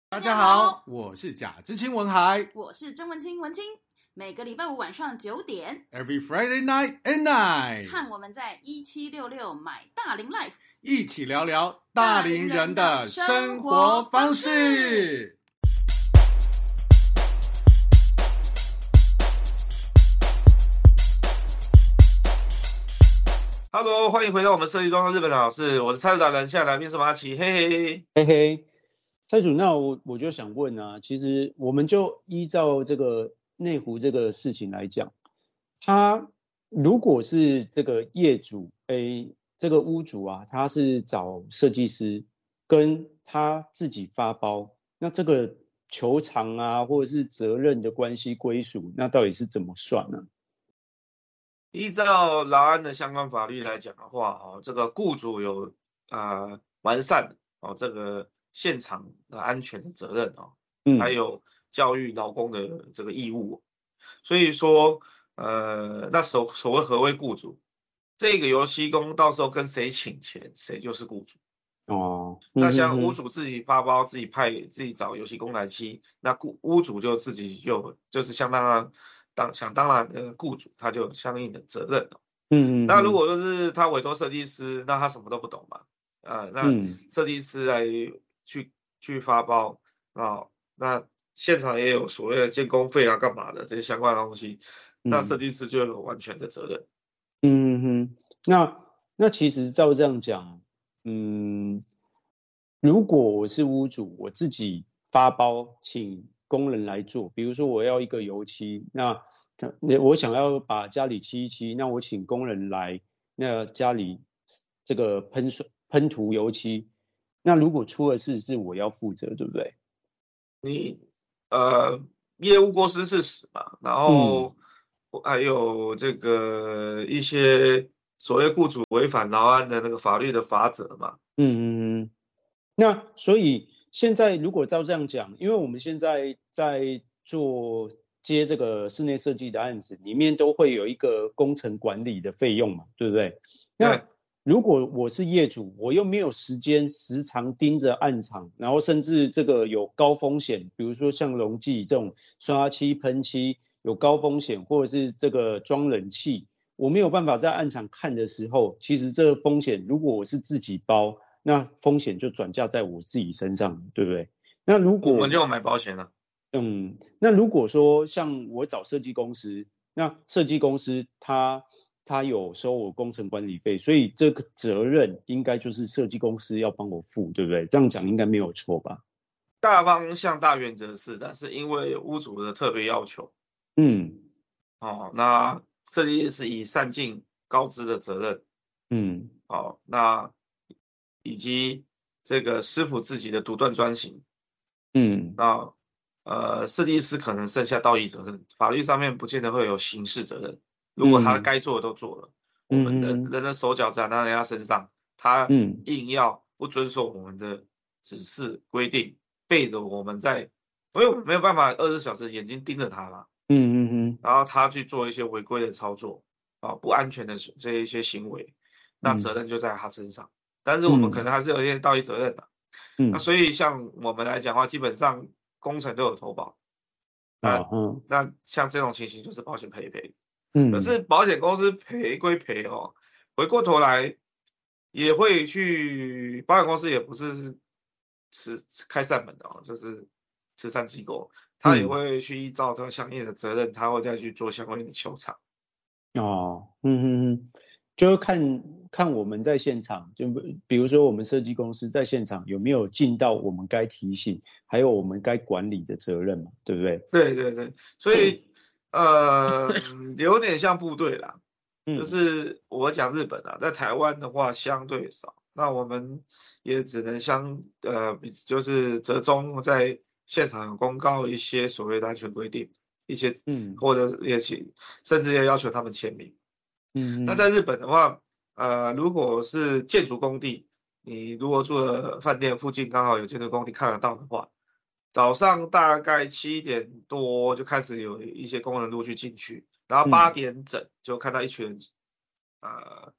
大家好，我是贾知青文海， 我是曾文清文清。每个礼拜五晚上9点 ，Every Friday night at night， 和我们在1766买大龄 Life 一起聊聊大龄人的生活方式。 Hello， 欢迎回到我们设计装的日本老师，我是蔡主达人，现在来宾是马奇，嘿嘿嘿嘿。蔡主，那我就想问啊，其实我们就依照这个内湖这个事情来讲，他如果是这个业主，这个屋主啊，他是找设计师跟他自己发包，那这个求偿啊，或者是责任的关系归属，那到底是怎么算呢？ 依照劳安的相关法律来讲的话，这个雇主有完善这个现场的安全的责任还有教育劳工的这个义务，所以说那所谓何谓雇主，这个油漆工到时候跟谁请钱，谁就是雇主。那像屋主自己发包，自己找油漆工来漆，那屋主就自己就是想当然的雇主，他就有相应的责任。那如果就是他委托设计师，那他什么都不懂嘛，那设计师来去发包那现场也有所谓的监工费啊，干嘛的这些相关的东西，那设计师就有完全的责任。 那其实照这样讲，如果我是屋主，我自己发包请工人来做，比如说我要一个油漆，那我想要把家里漆一漆，那我请工人来，那家里这个喷涂油漆，那如果出了事是我要负责，对不对？ 你业务过失致死嘛，然后还有这个一些所谓雇主违反劳安的那个法律的法则嘛。 那所以现在如果照这样讲，因为我们现在在接这个室内设计的案子，里面都会有一个工程管理的费用嘛，对不对？那如果我是业主，我又没有时常盯着案场，然后甚至这个有高风险，比如说像溶剂这种刷漆喷漆有高风险，或者是这个装冷气，我没有办法在案场看的时候，其实这个风险如果我是自己包，那风险就转嫁在我自己身上，对不对？那如果我们就买保险了。 那如果说像我找设计公司，那设计公司他有收我工程管理费，所以这个责任应该就是设计公司要帮我付，对不对？这样讲应该没有错吧？ 大方向大原则是，但是因为屋主的特别要求，那设计是以善尽高知的责任，那以及这个师傅自己的独断专行，那设计师可能剩下道义责任，法律上面不见得会有刑事责任。如果他该做的都做了，我们人的手脚长在人家身上，他硬要不遵守我们的指示规定，背着我们因为我们没有办法24小时眼睛盯着他嘛，然后他去做一些违规的操作不安全的这一些行为，那责任就在他身上。但是我们可能还是有一些道义责任的。那所以像我们来讲的话，基本上工程都有投保。那像这种情形就是保险赔一赔。可是保险公司赔归赔回过头来也会去，保险公司也不是开善门的就是慈善机构，他也会去依照他相应的责任，他会再去做相关的求偿。 就是看我们在现场，就比如说我们设计公司在现场有没有尽到我们该提醒，还有我们该管理的责任嘛，对不对？ 对，所以有点像部队啦，就是我讲日本在台湾的话相对少，那我们也只能就是折中在现场公告一些所谓的安全规定，一些或者甚至要求他们签名。那在日本的话，如果是建筑工地，你如果住的饭店附近刚好有建筑工地看得到的话，早上大概7点多就开始有一些工人陆续进去，然后8点整就看到一群人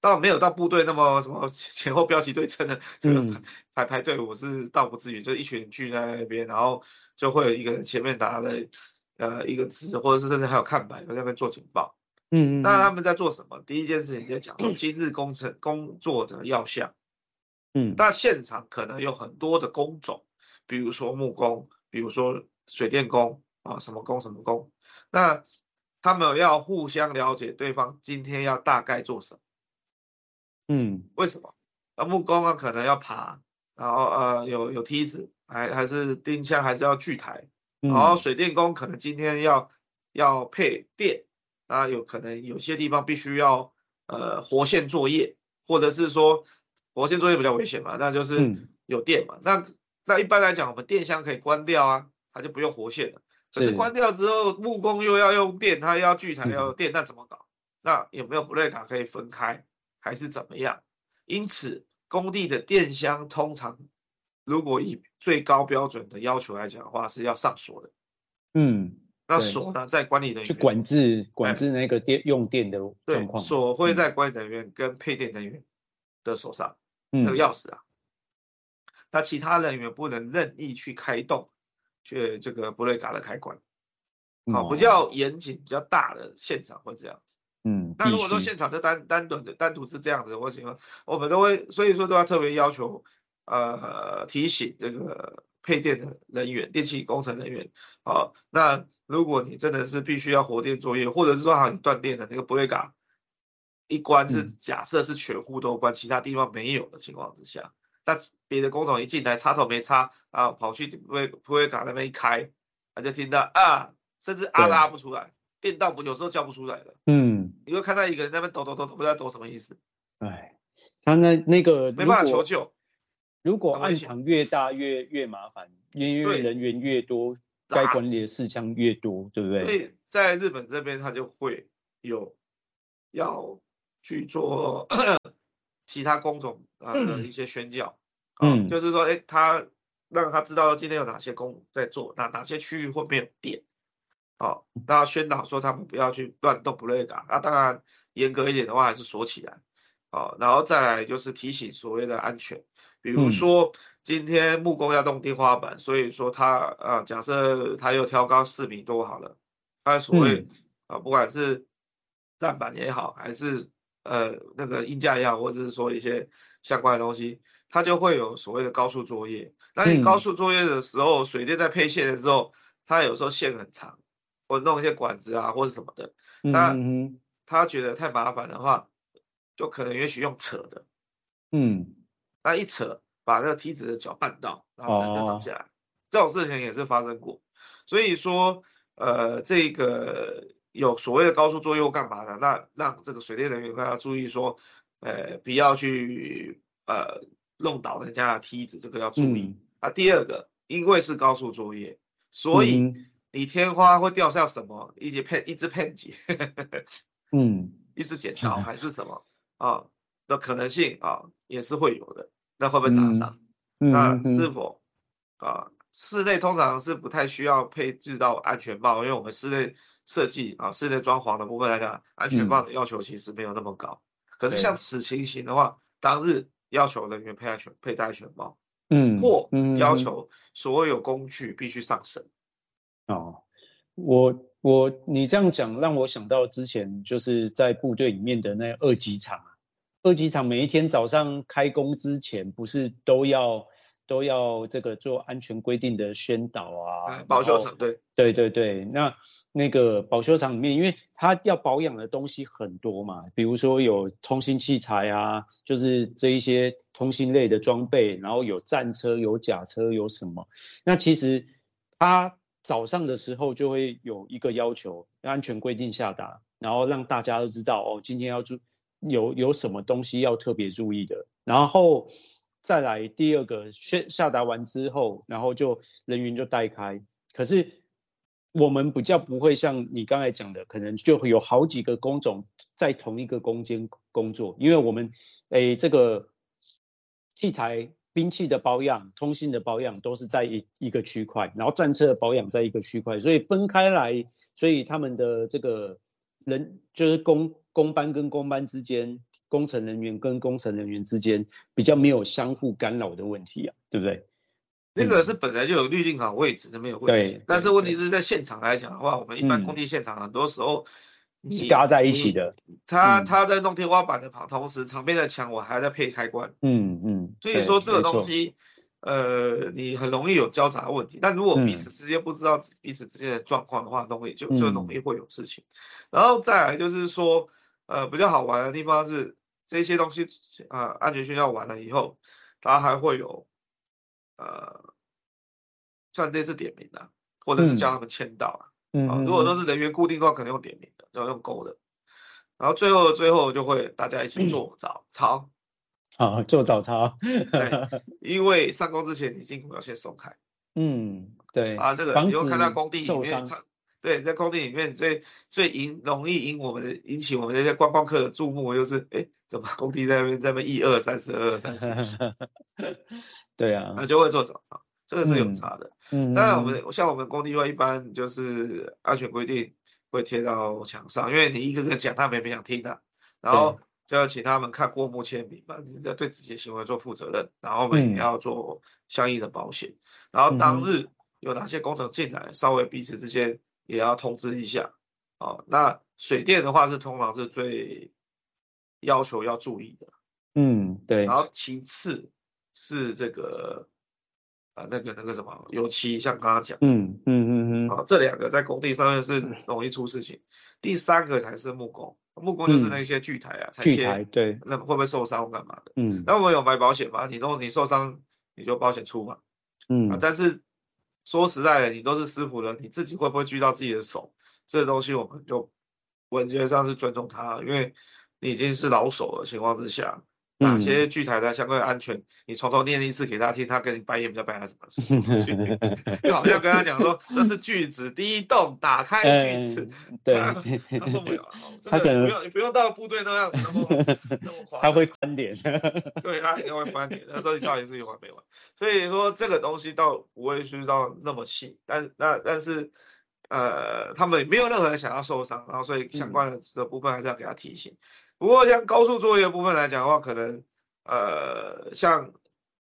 倒没有到部队那么什么前后标旗对称的这个排队伍是倒不至于，就一群人聚在那边，然后就会有一个人前面拿了一个字，或者是甚至还有看板在那边做警报。那他们在做什么？第一件事情在讲说今日工作的要项。但现场可能有很多的工种，比如说木工，比如说水电工啊，什么工什么工。那他们要互相了解对方今天要大概做什么。为什么？木工啊可能要爬，然后有梯子，还是钉枪，还是要锯台。然后水电工可能今天要配电，那有可能有些地方必须要活线作业，或者是说活线作业比较危险嘛，那就是有电嘛。那一般来讲，我们电箱可以关掉啊，它就不用活线了。可是关掉之后，木工又要用电，他要锯台要有电，那怎么搞？那有没有布雷卡可以分开，还是怎么样？因此，工地的电箱通常如果以最高标准的要求来讲的话，是要上锁的。那锁呢，在管理人员去管制那个用电的状况。 锁会在管理人员跟配电人员的手上，那个钥匙啊。那其他人员不能任意去开动这个布雷卡的开关。好，比较严谨、比较大的现场会这样子。那如果说现场就单独是这样子，我们都会，所以说都要特别要求提醒这个配电的人员、电气工程人员。好，那如果你真的是必须要活电作业，或者是说你断电的那个布雷卡一关是假设是全户都关，其他地方没有的情况之下，那别的工种一进来插头没插啊，跑去布雷卡那边一开，就听到甚至都拉不出来，电到有时候叫不出来了。你会看到一个人在那边抖，不知道抖什么意思。 他那个没办法求救。 如果暗场越大越麻烦，因为人员越多，该管理的事项越多，对不对？ 所以在日本这边，他就会有要去做其他工种的一些宣教。就是说，他让他知道今天有哪些工在做，哪些区域会没有电。大家宣导说他们不要去乱动布雷卡，当然严格一点的话还是锁起来。然后再来就是提醒所谓的安全，比如说今天木工要动天花板，所以说他假设他又挑高4米多好了，他所谓不管是站板也好，还是那个鹰架也好，或者是说一些相关的东西，它就会有所谓的高速作业。那你高速作业的时候，水电在配线的时候，它有时候线很长，或弄一些管子啊或者什么的，那他觉得太麻烦的话，就可能也许用扯的。那一扯把那个梯子的脚绊到，然后人就倒下来。这种事情也是发生过。所以说这个有所谓的高速作业或干嘛的，那让这个水电人员要注意说不要去弄倒人家的梯子，这个要注意。第二个，因为是高速作业，所以你天花会掉下什么一支片剪一支剪刀还是什么的可能性也是会有的。那会不会砸伤？那是否室内通常是不太需要配置到安全帽，因为我们室内设计室内装潢的部分来讲，安全帽的要求其实没有那么高。可是像此情形的话，当日要求人员佩戴安全帽，或要求所有工具必须上绳。 你这样讲让我想到之前就是在部队里面的那二级厂每一天早上开工之前不是都要这个做安全规定的宣导保修厂对，那个保修厂里面，因为它要保养的东西很多嘛，比如说有通信器材就是这一些通信类的装备，然后有战车有甲车有什么，那其实它早上的时候就会有一个要求，安全规定下达，然后让大家都知道今天要有什么东西要特别注意的，然后再来第二个下达完之后，然后人员就带开。可是我们比较不会像你刚才讲的，可能就会有好几个工种在同一个空间工作，因为我们这个器材兵器的保养、通信的保养都是在一个区块，然后战车的保养在一个区块，所以分开来，所以他们的这个人就是工班跟工班之间工程人员跟工程人员之间比较没有相互干扰的问题啊，对不对？ 那个是本来就有预定好位置的，没有问题。但是问题是在现场来讲的话，我们一般工地现场很多时候是嘎在一起的。 他在弄天花板的同时，旁边的墙我还在配开关。所以说这个东西，你很容易有交杂问题。但如果彼此之间不知道彼此之间的状况的话，就容易会有事情。然后再来就是说，比较好玩的地方是这些东西，安全训练完了以后，它还会有。算类似点名的，或者是叫他们签到啊。如果都是人员固定的话，可能用点名的，要用勾的。然后最后就会大家一起做早操。 做早操。 对，因为上工之前你筋骨要先松开。 对。 这个你会看到工地里面，对，在工地里面最容易引起我们这些观光客的注目，就是怎么工地在那边1、2、3、12、3、4。 对啊， 那就会做早操，这个是有差的。当然像我们工地外一般就是安全规定会贴到墙上，因为你一个个讲他们也没想听的，然后就要请他们看过目签名嘛，你在对自己的行为做负责任，然后我们也要做相应的保险。然后当日有哪些工程进来，稍微彼此之间也要通知一下。那水电的话是通常是最要求要注意的。 对。 然后其次是这个那个什么油漆，像刚刚讲，这两个在工地上面是容易出事情。第三个才是木工就是那些锯台裁切， 对， 那会不会受伤干嘛的？那我们有买保险嘛？你受伤你就保险出嘛。但是说实在的，你都是师傅了，你自己会不会锯到自己的手？这个东西我们就文学上是尊重他，因为你已经是老手的情况之下。哪些锯台的相关的安全，你从头念一次给他听，他跟你白眼比较白还是什么？就好像跟他讲说这是锯子，第一洞打开锯子，他受不了，他可能不用到部队那样子那么夸张， 他会翻脸， 对，他应该会翻脸，他说你到底是有完没完？所以说这个东西倒不会去到那么细，但是他们没有任何人想要受伤，然后所以相关的部分还是要给他提醒。不过像高速作业的部分来讲的话，可能像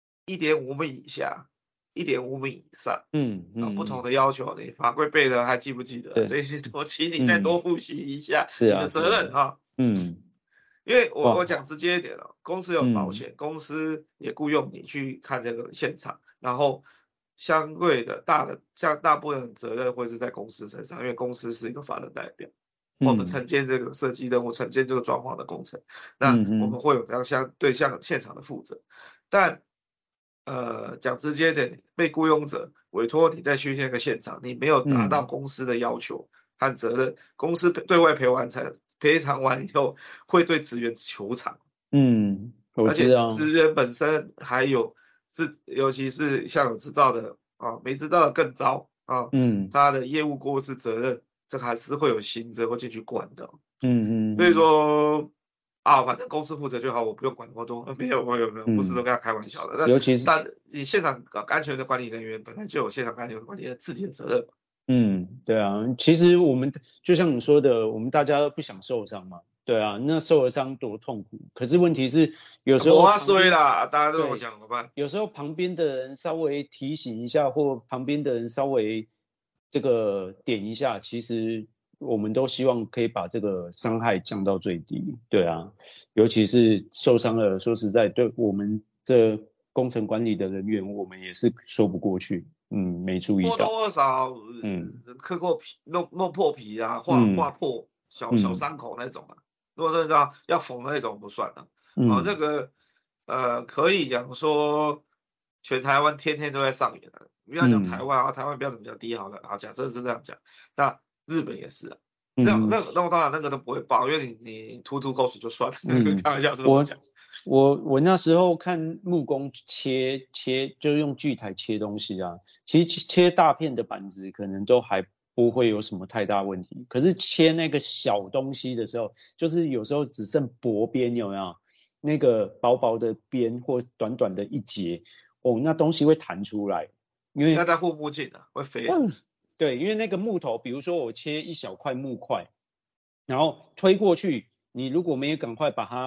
1.5米以下、1.5米以上，不同的要求，你法规背的还记不记得？这些我请你再多复习一下你的责任啊。因为我讲直接一点了，公司有保险，公司也雇佣你去看这个现场，然后相对的大部分的责任会是在公司身上，因为公司是一个法人代表。我们承接这个设计任务，承接这个装潢的工程，那我们会有这样向现场的负责。但讲直接点，被雇佣者委托你再去那个现场，你没有达到公司的要求和责任，公司对外赔偿完以后，会对职员求偿。而且职员本身还有尤其是像有执照的没执照的更糟他的业务过失责任。这个还是会有刑责会进去管的。所以说反正公司负责就好，我不用管那么多。没有，不是都跟他开玩笑的。 尤其是你现场安全的管理人员本来就有现场安全管理的自己的责任嘛。 对啊，其实我们就像你说的，我们大家都不想受伤嘛。对啊，那受了伤多痛苦。可是问题是有时候衰啦，大家都有讲怎么办？ 有时候旁边的人稍微提醒一下，或旁边的人稍微这个点一下，其实我们都希望可以把这个伤害降到最低。对啊，尤其是受伤了，说实在，对我们这工程管理的人员，我们也是说不过去。没注意到。 多多少磕过皮，弄破皮啊，划破小伤口那种啊。如果说要缝那种不算了。这个可以讲说全台湾天天都在上演的。不要讲台湾台湾标准比较低好了，假设是这样讲，那日本也是啊。这样那当然那个都不会报，因为你吐口水就算了。开玩笑是这么讲。 我那时候看木工切就用锯台切东西啊，其实切大片的板子可能都还不会有什么太大问题，可是切那个小东西的时候，就是有时候只剩薄边，有没有？那个薄薄的边或短短的一节，那东西会弹出来，因为那在护目镜啊会飞。 对，因为那个木头，比如说我切一小块木块，然后推过去，你如果没有赶快把它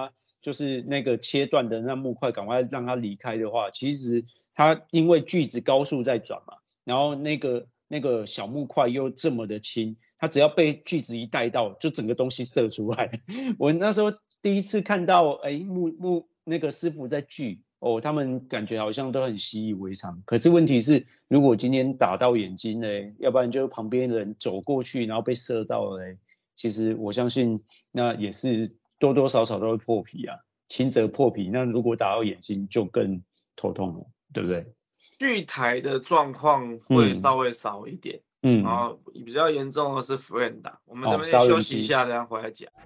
就是那个切断的那木块赶快让它离开的话，其实它因为锯子高速在转嘛，然后那个小木块又这么的轻，它只要被锯子一带到，就整个东西射出来。我那时候第一次看到那个师傅在锯哦，他们感觉好像都很习以为常。可是问题是，如果今天打到眼睛嘞，要不然就旁边人走过去然后被射到了嘞，其实我相信那也是多多少少都会破皮啊，轻则破皮，那如果打到眼睛就更头痛了，对不对？ 锯台的状况会稍微少一点，然后比较严重的是 friend 打，我们这边休息一下，等下回来讲。